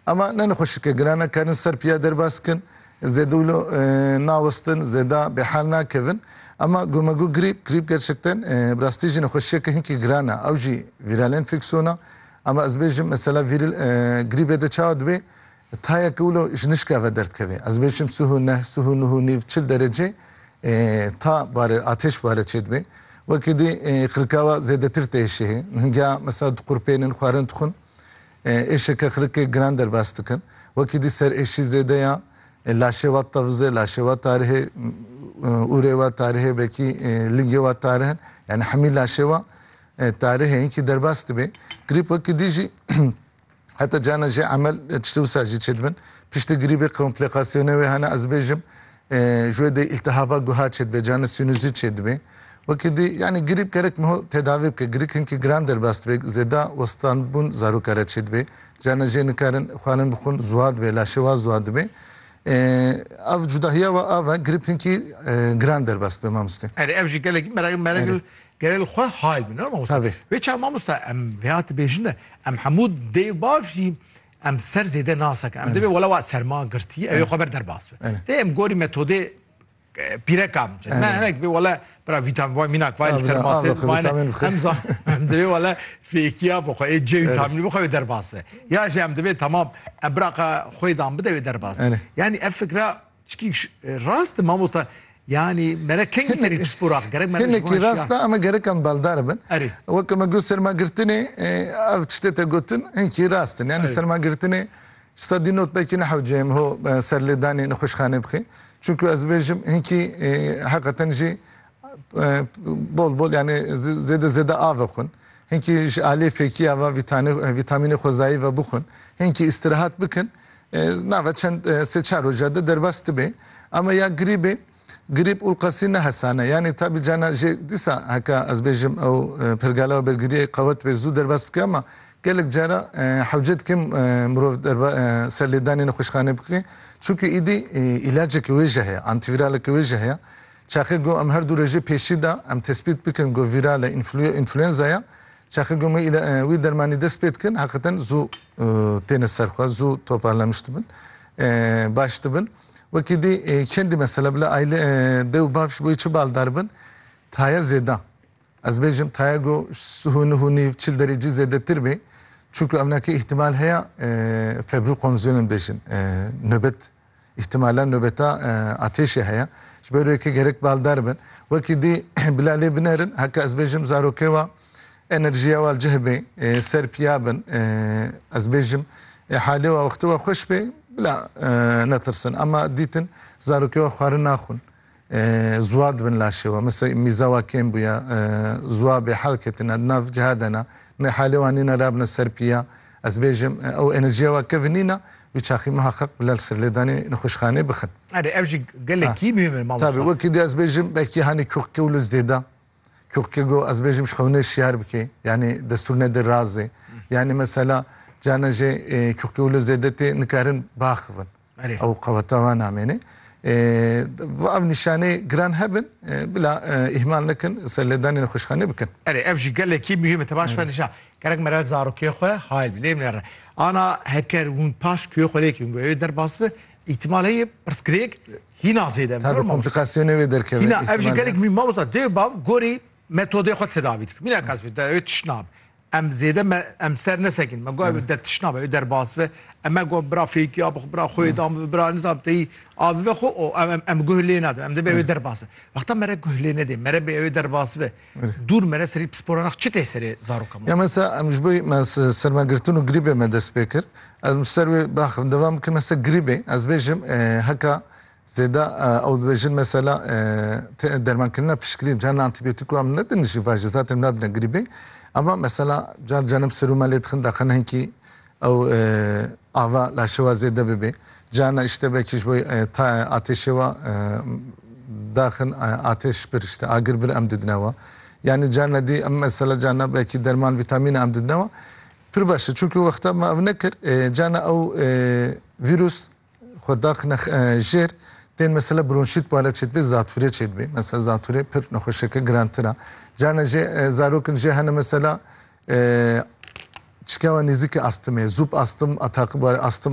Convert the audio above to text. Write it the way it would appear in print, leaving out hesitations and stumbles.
ama ne nexweşike girana karin ser piya derbas kin zedûlo nawestin zeda bihal nakevin ama gomego grip gerçekten rastî jî nexweşiyeke hinkî girana ew jî viral enfeksiyona ama ez bêjim mesela viril grîpê de çawa dibe tayeke wilo ji nişkeve derdkeve ez bêjim suhu neh suhu nuhu nîv çil derece ta bare ateş bare çêdibe wekî dî xirkava zêdetir tê êşihê hingiya mesela qurpênin xwarin dixwin êşeke xirikê giran derbas dikin wekî dî ser êşî zêde ya laşeva tavze laşeva tarihê urêva tarihê bekî lingê wa tarihin yani hemî laşeva tarihê hinkî derbas dibe grîp wekî dî jî heta cana jê emel tiştî wisa jî çêdibin piştî grîpê komplikasyonê wê hene ez bêjim ji wê de iltihaba guha çêdibe cana sinüzît çêdibe wekî dî yani grîp gerek miho tedavi bike grîp hinkî giran derbas dibe zêda westanbûn zarokare çêdibe cana jê nikarin xwarin bixwin zuwa dibe laşeva zuwa dibe ev cudahiya ve ev grîp hinkî giran derbas dibe mamostê ev jî gelekî meregil gerel xwe hal bin mamosta vê çav mamosta em vê hatî bêjin de em hemû dêbav jî em ser zêde nasekin em divê wela wa serma girtî ew ê xwe ber derbas be dê em gorî metodê pîrekam me hinek bê wela bira vîtamînak vay li ser masê em divê wela fêkiya bixwe ê C vîtamînî bixwe wê derbas be ya jî em divê temam em biraqa xwe dan bide wê derbas yani ev fikra çikî rast mamosta yani mere keng serî pisporak gerek mere hinekî rast e ama gerek em baldar bin wek me got sermagirtinê ev tiştê te gotin hinkî rastin yani sermagirtinê sta dî not bekî nehewceyim ho serlêdanê nexweşxanê bixê çünkü ez bêjim hinkî heqeten jî bol yani zêde av xwin hinkî ji alê fêkiya ve vîtamînê xwezayî ve bixwin hinkî îstirahat bikin nava çend sê çar roja de derbas dibe ama ya grîpê grîp ulqasî ne hesane yani tabi cana jê dîsa heka ez bêjim ew pergala bergiriyê qewet bê zû derbas bike ama gelek cara hewce dikim mirov serlêdanê nexweşxanê bixê çünkü îdî ilacekî wê jî heye antiviralekî wê jî heye çaxê got em her du rêjê pêşî da em tespît bikin got viral e influenzaya çaxê got wî dermanî dest pê dikin heqeten zû têne serxwe zû toparlamış dibin baş dibin wekî dî kendî mesela bile aile dew bav ji bo çi baldar bin taya zêda ez bêjim taya got suhu nuhu nîv çil derecî zêdetir bê çünkü evnekî ihtimal heye febrû konziyonin bêjin nöbet ihtimalen nöbeta ateşê heye ji ber wekî gerek baldar bin wekî dî bila lê binerin heka ez bêjim zarokê wa enerjiya wa cihbê ser piya bin ez bêjim halê wa wextê wa xweş bê bila netirsin ama dîtin zarokê wa xwarin naxwin zuwa dibin laşewa mesela mîza wa kêm bûye zuwa bê hel ketine nav ciha de ne ne halê wan nîne rabine ser piya ez bêjim ew enerjiya wa kevin nîne wî çaxî muheqeq bila li serlêdanê nexweşxanê bixin ev jî gelekî mühim tabi wekî dî ez bêjim belkî hanî kûxkê wilo zêda kûxkê got ez bêjim ji xewnê şiyar bike yani destur nedê razê yani mesela cana jê kûxkê wilo zêde tê nikarin baxivin ew qeweta wan namêne ev nîşanê giran hebin bila îhmal nekin serlêdanê nexweşxanê bikin ev jî gelekî mühim te baş nîşan gerek mere zarokê xwe hayl bilê min ana heker hûn paş kûyê xwe lêkî bu ew derbas be îhtimal heye pirskirêk hîna zêde tabi komplikasyonê wê derkeve ev jî gelek mühim mamosta dê bav gorî metodê xwe tedavî dikin mîna kas bê ew tişnab em zêde em ser nesekin me got ew tişnab ew derbas be em got bira fêkiya bixwe bira xwê dam bira nizam teyî avî ve xwe em guh lê nadin em dibe ew derbas be wexta mere guh lê nedê mere bê ew derbas be dûr mere serî pisporanak çi tê serê zarokam ya mesela em ji bo sermagirtin û grîpê me dest pê kir em ser wê baxivin devam bikin mesela grîpê ez bêjim heka zêda ew dibêjin mesela dermankirina piştgirî cana antibiyotîk wan nedin şîfa jî zaten nadine grîpê ama mesela canım seruma lê dixin daxin hinkî ew ava laşewa zêde bibe cana işte belkî ji bo ateşê wa daxin ateş bir işte agir bir em didine wa yani cana dî em mesela cana belkî derman vîtamîn em didine wa pir baş e çünkü wexta me ev nekir cana ew vîrus xwe daxine jêr tên mesela bronşît bare çêdibe zatûrê çêdibe mesela zatûrê pir nexweşeke girantir e cana jê zarokin jê hene mesela çika wa nêzîkî astımê zûb astım ataqî bare astım